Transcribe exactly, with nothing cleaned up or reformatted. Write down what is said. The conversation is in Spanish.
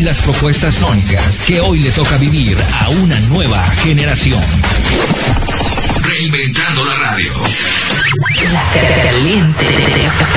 las propuestas sónicas que hoy le toca vivir a una nueva generación. Reinventando la radio. La Caliente F